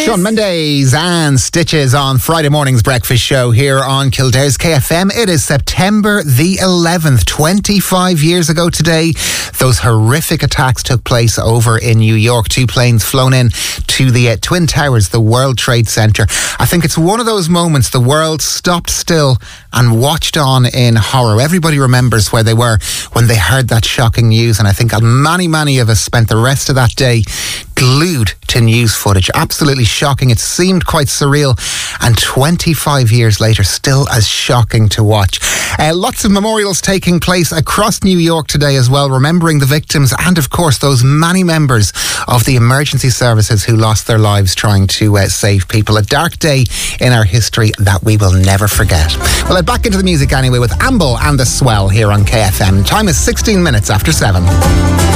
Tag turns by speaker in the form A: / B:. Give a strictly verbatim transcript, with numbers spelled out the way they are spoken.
A: Shawn Mendes and Stitches on Friday morning's breakfast show here on Kildare's K F M. It is September the eleventh, twenty-five years ago today. Those horrific attacks took place over in New York. Two planes flown in to the uh, Twin Towers, the World Trade Center. I think it's one of those moments the world stopped still and watched on in horror. Everybody remembers where they were when they heard that shocking news, and I think many, many of us spent the rest of that day glued to news footage. Absolutely shocking. It seemed quite surreal, and twenty-five years later, still as shocking to watch. Uh, lots of memorials taking place across New York today as well, remembering the victims and, of course, those many members of the emergency services who lost their lives trying to uh, save people. A dark day in our history that we will never forget. Well, head back into the music anyway with Amble and the Swell here on K F M. Time is sixteen minutes after seven.